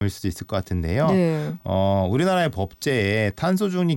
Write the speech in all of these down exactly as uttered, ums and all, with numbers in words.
일 수도 있을 것 같은데요. 네. 어, 우리나라의 법제에 탄소중립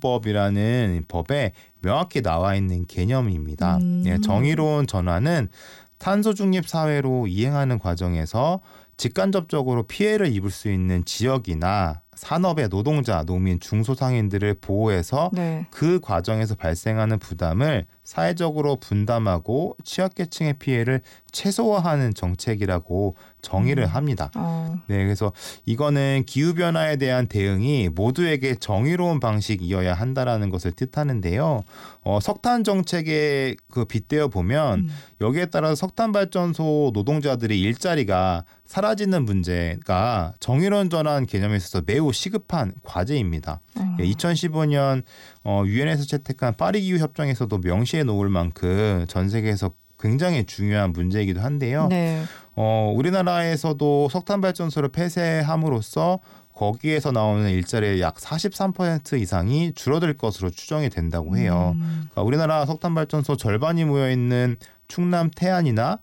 기본법이라는 법에 명확히 나와 있는 개념입니다. 음. 예, 정의로운 전환은 탄소중립 사회로 이행하는 과정에서 직간접적으로 피해를 입을 수 있는 지역이나 산업의 노동자, 농민, 중소상인들을 보호해서 네. 그 과정에서 발생하는 부담을 사회적으로 분담하고 취약계층의 피해를 최소화하는 정책이라고 정의를 음. 합니다. 어. 네, 그래서 이거는 기후변화에 대한 대응이 모두에게 정의로운 방식이어야 한다라는 것을 뜻하는데요. 어, 석탄 정책에 그 빗대어 보면 음. 여기에 따라서 석탄 발전소 노동자들의 일자리가 사라지는 문제가 정의로운 전환 개념에 있어서 매우 시급한 과제입니다. 어. 예, 이천십오 년 어, 유엔에서 채택한 파리 기후 협정에서도 명시해 놓을 만큼 전 세계에서 굉장히 중요한 문제이기도 한데요. 네. 어, 우리나라에서도 석탄 발전소를 폐쇄함으로써 거기에서 나오는 일자리의 약 사십삼 퍼센트 이상이 줄어들 것으로 추정이 된다고 해요. 음. 그러니까 우리나라 석탄 발전소 절반이 모여 있는 충남 태안이나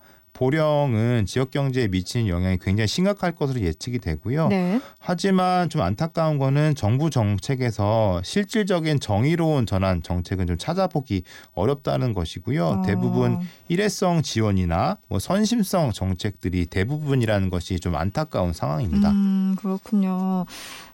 보령은 지역 경제에 미치는 영향이 굉장히 심각할 것으로 예측이 되고요. 네. 하지만 좀 안타까운 거는 정부 정책에서 실질적인 정의로운 전환 정책은 좀 찾아보기 어렵다는 것이고요. 어. 대부분 일회성 지원이나 뭐 선심성 정책들이 대부분이라는 것이 좀 안타까운 상황입니다. 음, 그렇군요.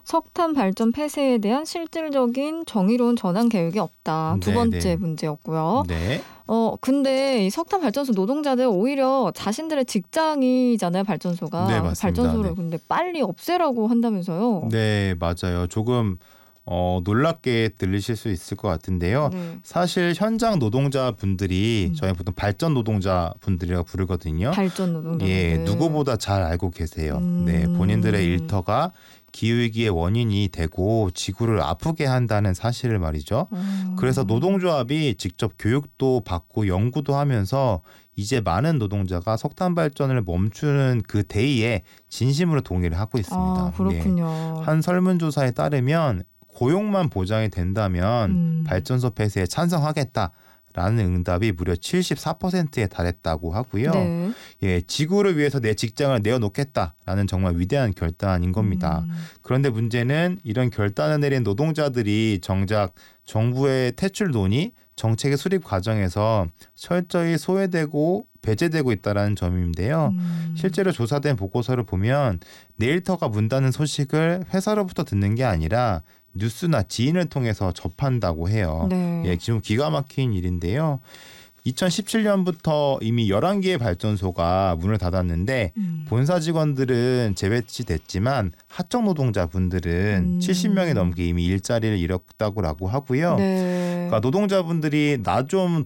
석탄 발전 폐쇄에 대한 실질적인 정의로운 전환 계획이 없다. 두 네, 번째 네. 문제였고요. 네. 어, 근데 이 석탄 발전소 노동자들 오히려 자신들의 직장이잖아요, 발전소가. 네, 맞습니다. 발전소를 네. 근데 빨리 없애라고 한다면서요. 네, 맞아요. 조금 어, 놀랍게 들리실 수 있을 것 같은데요. 네. 사실 현장 노동자분들이 음. 저희 보통 발전 노동자분들이라고 부르거든요. 발전 노동자들. 예, 누구보다 잘 알고 계세요. 음. 네, 본인들의 일터가 기후위기의 원인이 되고 지구를 아프게 한다는 사실을 말이죠. 음. 그래서 노동조합이 직접 교육도 받고 연구도 하면서 이제 많은 노동자가 석탄 발전을 멈추는 그 대의에 진심으로 동의를 하고 있습니다. 아, 그렇군요. 네. 한 설문조사에 따르면 고용만 보장이 된다면 음. 발전소 폐쇄에 찬성하겠다. 라는 응답이 무려 칠십사 퍼센트에 달했다고 하고요. 네. 예, 지구를 위해서 내 직장을 내어놓겠다라는 정말 위대한 결단인 겁니다. 음. 그런데 문제는 이런 결단을 내린 노동자들이 정작 정부의 퇴출 논의, 정책의 수립 과정에서 철저히 소외되고 배제되고 있다는 점인데요. 음. 실제로 조사된 보고서를 보면 내일터가 문다는 소식을 회사로부터 듣는 게 아니라 뉴스나 지인을 통해서 접한다고 해요. 네. 예, 지금 기가 막힌 일인데요. 이천십칠 년부터 이미 열한 개의 발전소가 문을 닫았는데 음. 본사 직원들은 재배치됐지만 하청 노동자분들은 음. 칠십 명이 넘게 이미 일자리를 잃었다고 하고요. 네. 그러니까 노동자분들이 나 좀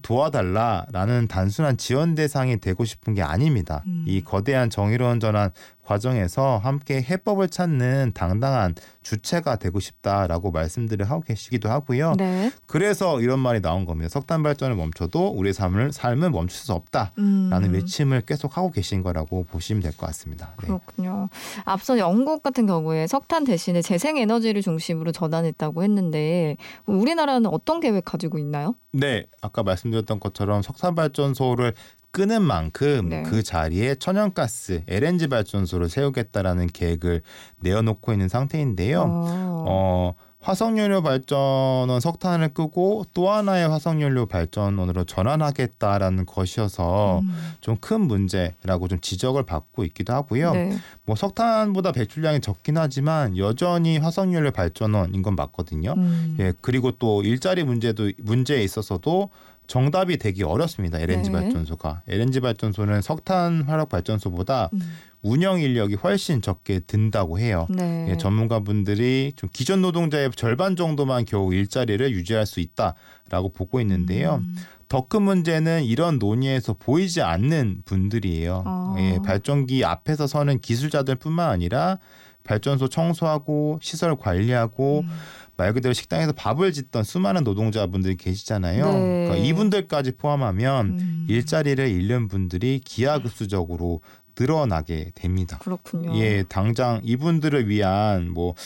도와달라라는 단순한 지원 대상이 되고 싶은 게 아닙니다. 음. 이 거대한 정의로운 전환 과정에서 함께 해법을 찾는 당당한 주체가 되고 싶다라고 말씀들을 하고 계시기도 하고요. 네. 그래서 이런 말이 나온 겁니다. 석탄 발전을 멈춰도 우리의 삶을, 삶은 멈출 수 없다라는 음. 외침을 계속 하고 계신 거라고 보시면 될 것 같습니다. 네. 그렇군요. 앞서 영국 같은 경우에 석탄 대신에 재생에너지를 중심으로 전환했다고 했는데 우리나라는 어떤 계획 가지고 있나요? 네, 아까 말씀드렸던 것처럼 석탄 발전소를 끄는 만큼 네. 그 자리에 천연가스 엘엔지 발전소를 세우겠다라는 계획을 내어놓고 있는 상태인데요. 어. 어, 화석연료 발전원 석탄을 끄고 또 하나의 화석연료 발전원으로 전환하겠다라는 것이어서 음. 좀 큰 문제라고 좀 지적을 받고 있기도 하고요. 네. 뭐 석탄보다 배출량이 적긴 하지만 여전히 화석연료 발전원인 건 맞거든요. 음. 예, 그리고 또 일자리 문제도 문제에 있어서도 정답이 되기 어렵습니다. 엘엔지 네. 발전소가. 엘엔지 발전소는 석탄 화력 발전소보다 음. 운영 인력이 훨씬 적게 든다고 해요. 네. 예, 전문가분들이 좀 기존 노동자의 절반 정도만 겨우 일자리를 유지할 수 있다라고 보고 있는데요. 음. 더 큰 문제는 이런 논의에서 보이지 않는 분들이에요. 아. 예, 발전기 앞에서 서는 기술자들뿐만 아니라 발전소 청소하고 시설 관리하고 음. 말 그대로 식당에서 밥을 짓던 수많은 노동자분들이 계시잖아요. 네. 그러니까 이분들까지 포함하면 음. 일자리를 잃는 분들이 기하급수적으로 늘어나게 됩니다. 그렇군요. 예, 당장 이분들을 위한 뭐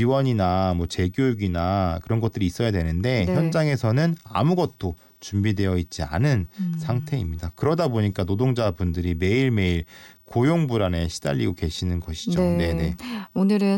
지원이나 뭐 재교육이나 그런 것들이 있어야 되는데 네. 현장에서는 아무것도 준비되어 있지 않은 음. 상태입니다. 그러다 보니까 노동자분들이 매일매일 고용 불안에 시달리고 계시는 것이죠. 네. 네네. 오늘은